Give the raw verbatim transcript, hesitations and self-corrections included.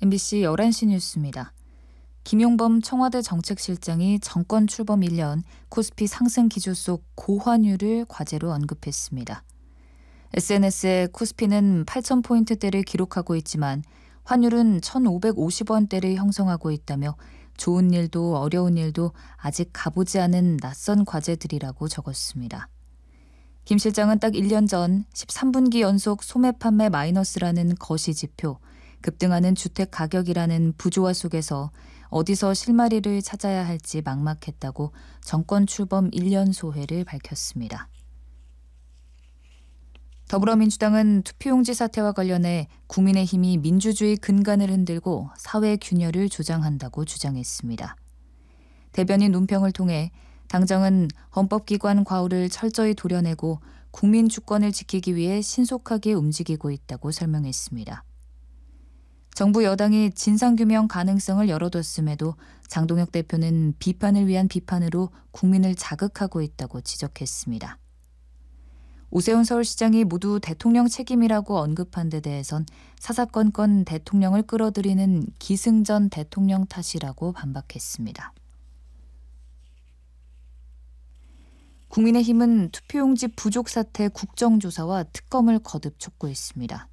엠비씨 열한 시 뉴스입니다. 김용범 청와대 정책실장이 정권 출범 일 년 코스피 상승 기조 속 고환율을 과제로 언급했습니다. 에스엔에스에 코스피는 팔천 포인트대를 기록하고 있지만 환율은 천오백오십 원대를 형성하고 있다며 좋은 일도 어려운 일도 아직 가보지 않은 낯선 과제들이라고 적었습니다. 김 실장은 딱 일 년 전 십삼 분기 연속 소매 판매 마이너스라는 거시지표, 급등하는 주택 가격이라는 부조화 속에서 어디서 실마리를 찾아야 할지 막막했다고 정권 출범 일 년 소회를 밝혔습니다. 더불어민주당은 투표용지 사태와 관련해 국민의힘이 민주주의 근간을 흔들고 사회 균열을 조장한다고 주장했습니다. 대변인 논평을 통해 당정은 헌법기관 과오를 철저히 도려내고 국민 주권을 지키기 위해 신속하게 움직이고 있다고 설명했습니다. 정부 여당이 진상규명 가능성을 열어뒀음에도 장동혁 대표는 비판을 위한 비판으로 국민을 자극하고 있다고 지적했습니다. 오세훈 서울시장이 모두 대통령 책임이라고 언급한 데 대해선 사사건건 대통령을 끌어들이는 기승전 대통령 탓이라고 반박했습니다. 국민의힘은 투표용지 부족 사태 국정조사와 특검을 거듭 촉구했습니다.